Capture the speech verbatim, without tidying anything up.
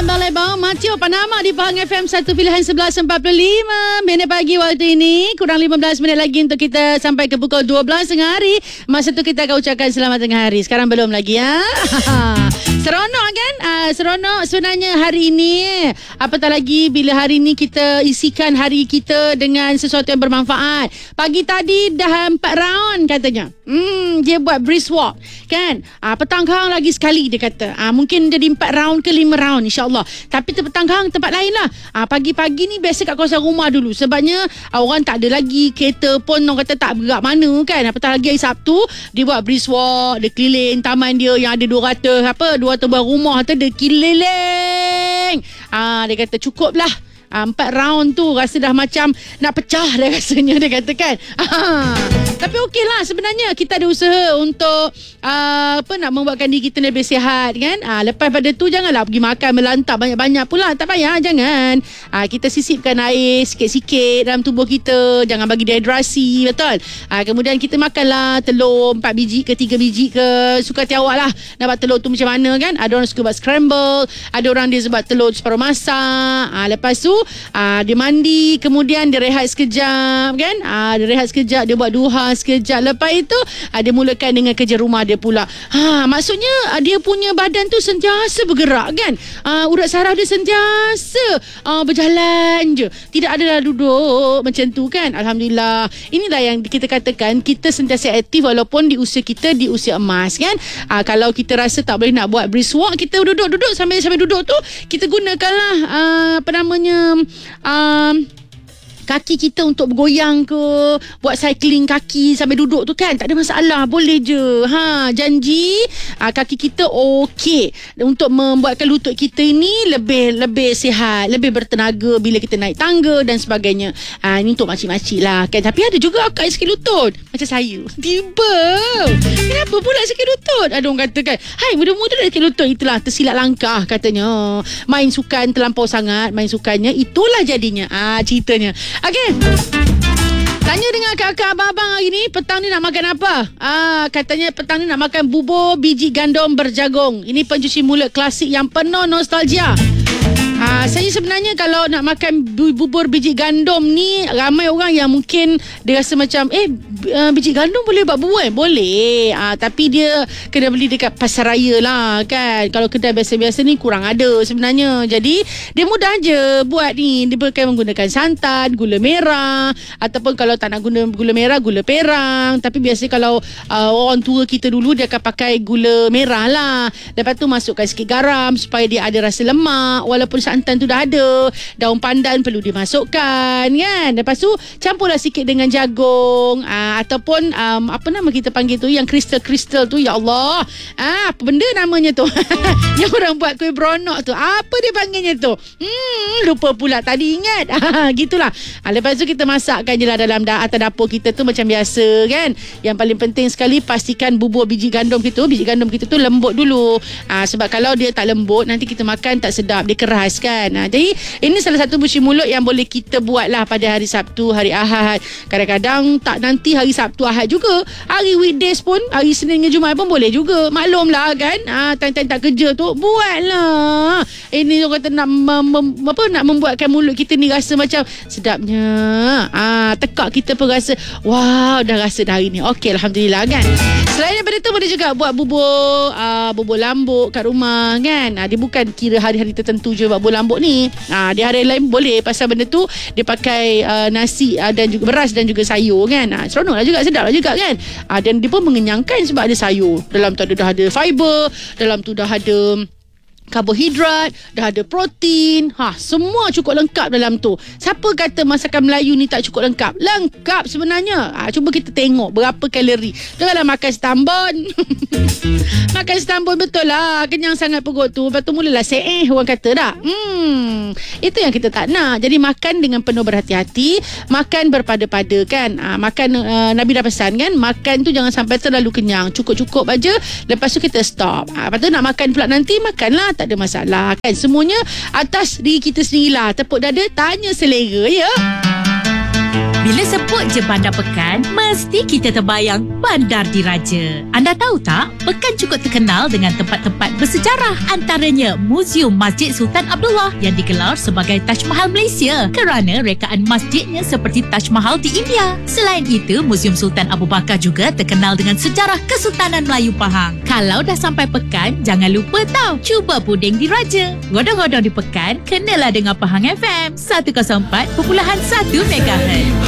Balai Bawang Matio Panama di Pahang F M satu pilihan sebelas empat puluh lima minit pagi waktu ini. Kurang lima belas minit lagi untuk kita sampai ke pukul dua belas tengah hari. Masa tu kita akan ucapkan selamat tengah hari. Sekarang belum lagi ya. Seronok kan? Uh, seronok sebenarnya hari ini. Apatah lagi bila hari ini kita isikan hari kita dengan sesuatu yang bermanfaat. Pagi tadi dah empat round katanya. Hmm, dia buat brisk walk kan? Uh, petang hang lagi sekali dia kata. Uh, mungkin jadi empat round ke lima round insyaAllah. Tapi petang hang tempat lain lah. Uh, pagi-pagi ni biasa kat kawasan rumah dulu. Sebabnya uh, orang tak ada lagi kereta pun orang kata tak bergerak mana kan. Apatah lagi hari Sabtu dia buat brisk walk. Dia keliling taman dia yang ada dua ratus apa dua ratus buah rumah tu dia keliling. Ah, dia kata cukup lah. Ah, empat round tu rasa dah macam nak pecah dah rasanya dia katakan. Ah, tapi okey lah sebenarnya kita ada usaha untuk uh, apa nak membuatkan diri kita lebih sihat kan. Ah, lepas pada tu janganlah pergi makan melantap banyak-banyak pula. Tak payah jangan. Ah, kita sisipkan air sikit-sikit dalam tubuh kita. Jangan bagi dehidrasi betul. Ah, kemudian kita makanlah telur empat biji ke tiga biji ke suka hati awak lah. Nak buat telur tu macam mana kan. Ada orang suka buat scramble. Ada orang dia buat telur separuh masak. Ah, lepas tu Ah, dia mandi, kemudian dia rehat sekejap kan. Ah, dia rehat sekejap, dia buat duha sekejap. Lepas itu ah, dia mulakan dengan kerja rumah dia pula. Ha, maksudnya ah, dia punya badan tu sentiasa bergerak kan. Ah, urat saraf dia sentiasa ah, berjalan je. Tidak adalah duduk macam tu kan. Alhamdulillah. Inilah yang kita katakan kita sentiasa aktif walaupun di usia kita di usia emas kan. Ah, kalau kita rasa tak boleh nak buat brisk walk, kita duduk-duduk sambil sambil duduk tu kita gunakanlah ah, apa namanya Um, kaki kita untuk bergoyang ke, buat cycling kaki sambil duduk tu kan, tak ada masalah, boleh je. Ha, janji uh, kaki kita okey untuk membuatkan lutut kita ini lebih lebih sihat, lebih bertenaga bila kita naik tangga dan sebagainya. Uh, ini untuk makcik-makcik lah kan. Tapi ada juga akak yang sakit lutut macam saya. Tiba kenapa pula sakit lutut? Ada orang kata kan, hai muda-muda dah sakit lutut. Itulah tersilap langkah katanya. Main sukan terlampau sangat, main sukannya itulah jadinya. Ah, ceritanya. Okey. Tanya dengan kakak abang-abang hari ni, petang ni nak makan apa? Ah, katanya petang ni nak makan bubur biji gandum berjagung. Ini pencuci mulut klasik yang penuh nostalgia. Ah, saya sebenarnya kalau nak makan bubur biji gandum ni, ramai orang yang mungkin dia rasa macam eh biji gandum boleh buat bubur eh? Boleh. Ah, tapi dia kena beli dekat pasar raya lah kan. Kalau kedai biasa-biasa ni kurang ada sebenarnya. Jadi dia mudah je buat ni. Dia boleh menggunakan santan, gula merah, ataupun kalau tak nak guna gula merah, gula perang. Tapi biasa kalau uh, orang tua kita dulu dia akan pakai gula merah lah. Lepas tu masukkan sikit garam supaya dia ada rasa lemak. Walaupun santan tu dah ada, daun pandan perlu dimasukkan kan. Lepas tu campurlah sikit dengan jagung aa, ataupun um, apa nama kita panggil tu yang kristal-kristal tu, ya Allah. Ah, apa benda namanya tu? Yang orang buat kuih beronok tu. Apa dia panggilnya tu? Hmm, lupa pula tadi ingat. Gitulah. Ah, lepas tu kita masakkan je lah dalam da- atas dapur kita tu macam biasa kan. Yang paling penting sekali pastikan bubur biji gandum kita, biji gandum kita tu lembut dulu. Ah, sebab kalau dia tak lembut nanti kita makan tak sedap, dia keras kan. Ha, jadi ini salah satu cuci mulut yang boleh kita buat lah pada hari Sabtu, hari Ahad. Kadang-kadang tak nanti hari Sabtu Ahad juga, hari weekdays pun, hari Senin dengan Jumaat pun boleh juga. Maklum lah kan. Ha, time-time tak kerja tu buatlah. Ini orang kata nak mem, mem, apa nak membuatkan mulut kita ni rasa macam sedapnya. Ha, tekak kita pun rasa wow, dah rasa dah hari ni. Okey, alhamdulillah kan. Selain daripada tu boleh juga buat bubur uh, bubur lambuk kat rumah kan. Ha, dia bukan kira hari-hari tertentu je buat bubur lambuk ni. Ha, di hari lain boleh, pasal benda tu dia pakai uh, nasi uh, dan juga beras dan juga sayur kan. Ha, seronok lah juga, sedap lah juga kan. Ha, dan dia pun mengenyangkan sebab ada sayur. Dalam tu dah ada fiber, dalam tu dah ada karbohidrat, dah ada protein. Ha, semua cukup lengkap dalam tu. Siapa kata masakan Melayu ni tak cukup lengkap? Lengkap sebenarnya. Ha, cuba kita tengok berapa kalori. Janganlah makan setambun. Makan setambun betul lah, kenyang sangat perut tu. Lepas tu mulalah seeh orang kata dah. Hmm, itu yang kita tak nak. Jadi makan dengan penuh berhati-hati, makan berpada-pada kan. Ha, makan uh, Nabi dah pesan kan, makan tu jangan sampai terlalu kenyang. Cukup-cukup aja. Lepas tu kita stop. Ha, lepas tu nak makan pula nanti, makanlah, tak ada masalah kan. Semuanya atas diri kita sendirilah. Tepuk dada, tanya selera ya. Bila sebut je Bandar Pekan, mesti kita terbayang Bandar Diraja. Anda tahu tak, Pekan cukup terkenal dengan tempat-tempat bersejarah. Antaranya Muzium Masjid Sultan Abdullah yang digelar sebagai Taj Mahal Malaysia kerana rekaan masjidnya seperti Taj Mahal di India. Selain itu, Muzium Sultan Abu Bakar juga terkenal dengan sejarah Kesultanan Melayu Pahang. Kalau dah sampai Pekan, jangan lupa tau, cuba puding Diraja. Godong-godong di Pekan, kenalah dengan Pahang F M seratus empat perpuluhan satu megahertz.